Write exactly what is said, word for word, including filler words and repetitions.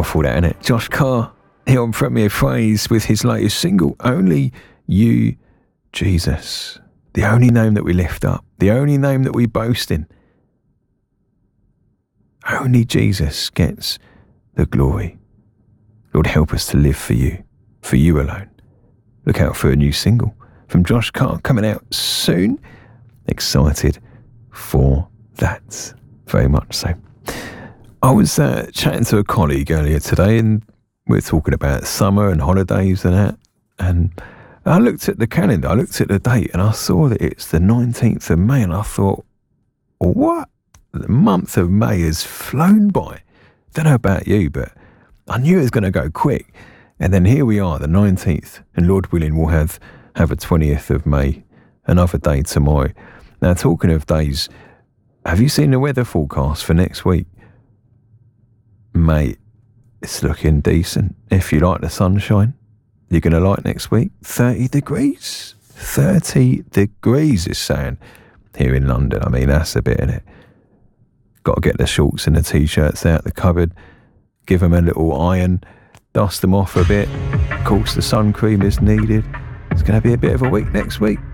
Powerful, that, isn't it? Josh Carr here on Premier Phrase with his latest single, Only You, Jesus. The only name that we lift up, the only name that we boast in. Only Jesus gets the glory. Lord, help us to live for you, for you alone. Look out for a new single from Josh Carr coming out soon. Excited for that, very much so. I was uh, chatting to a colleague earlier today, and we were talking about summer and holidays and that, and I looked at the calendar, I looked at the date, and I saw that it's the nineteenth of May, and I thought, what? The month of May has flown by. Don't know about you, but I knew it was going to go quick. And then here we are, the nineteenth, and Lord willing, we'll have, have a twentieth of May, another day tomorrow. Now, talking of days, have you seen the weather forecast for next week? Mate, it's looking decent. If you like the sunshine, you're going to like next week. thirty degrees. thirty degrees is saying here in London. I mean, that's a bit, innit? Got to get the shorts and the T-shirts out the cupboard, give them a little iron, dust them off a bit. Of course, the sun cream is needed. It's going to be a bit of a week next week.